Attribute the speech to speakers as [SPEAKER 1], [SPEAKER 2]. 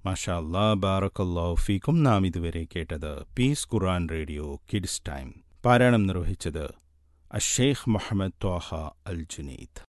[SPEAKER 1] മാഷാ അല്ലാ, ബാറക്കല്ലാഹു ഫീക്കും. നാം ഇതുവരെ കേട്ടത് പീസ് ഖുർആൻ റേഡിയോ കിഡ്സ് ടൈം. പാരായണം നിർവഹിച്ചത് അഷേഖ് മുഹമ്മദ് ത്വാഹ അൽ ജുനീദ്.